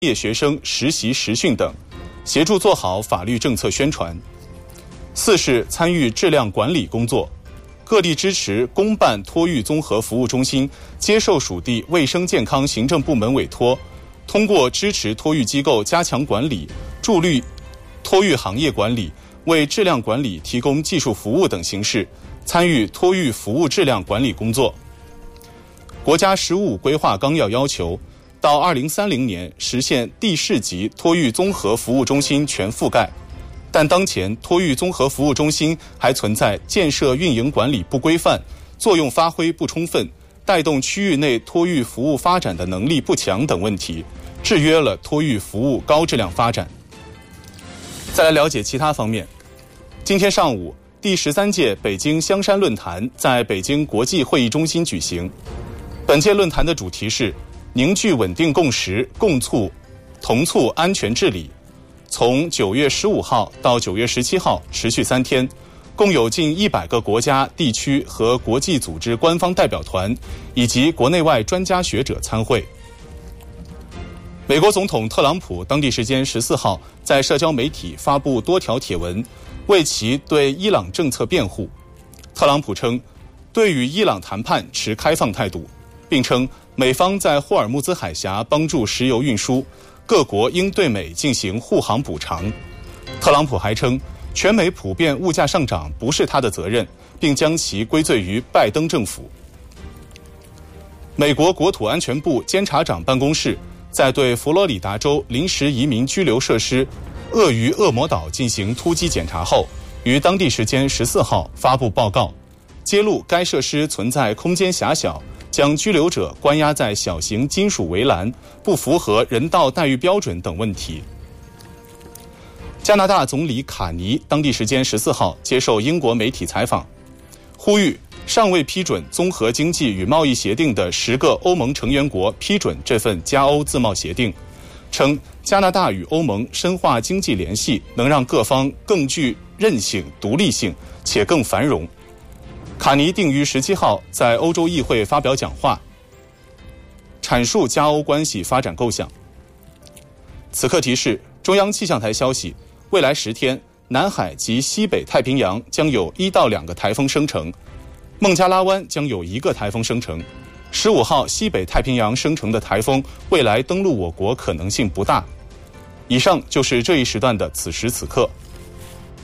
业学生实习实训等，协助做好法律政策宣传。4是参与质量管理工作，各地支持公办托育综合服务中心接受属地卫生健康行政部门委托，通过支持托育机构加强管理，助力托育行业管理，为质量管理提供技术服务等形式，参与托育服务质量管理工作。国家“十五”规划纲要要求，到2030年实现地市级托育综合服务中心全覆盖，但当前托育综合服务中心还存在建设运营管理不规范、作用发挥不充分、带动区域内托育服务发展的能力不强等问题，制约了托育服务高质量发展。再来了解其他方面。今天上午，第13届北京香山论坛在北京国际会议中心举行。本届论坛的主题是凝聚稳定共识，同促安全治理。从9月15号到9月17号，持续3天，共有近100个国家、地区和国际组织官方代表团以及国内外专家学者参会。美国总统特朗普当地时间14号在社交媒体发布多条帖文，为其对伊朗政策辩护。特朗普称，对与伊朗谈判持开放态度，并称美方在霍尔木兹海峡帮助石油运输，各国应对美进行护航补偿。特朗普还称，全美普遍物价上涨不是他的责任，并将其归罪于拜登政府。美国国土安全部监察长办公室在对佛罗里达州临时移民居留设施鳄鱼恶魔岛进行突击检查后，于当地时间14号发布报告，揭露该设施存在空间狭小，将居留者关押在小型金属围栏，不符合人道待遇标准等问题。加拿大总理卡尼当地时间14号接受英国媒体采访，呼吁尚未批准综合经济与贸易协定的10个欧盟成员国批准这份加欧自贸协定，称加拿大与欧盟深化经济联系能让各方更具韧性、独立性，且更繁荣。卡尼定于17号在欧洲议会发表讲话，阐述加欧关系发展构想。此刻提示，中央气象台消息，未来10天，南海及西北太平洋将有1到2个台风生成，孟加拉湾将有1个台风生成。15号西北太平洋生成的台风未来登陆我国可能性不大。以上就是这一时段的此时此刻。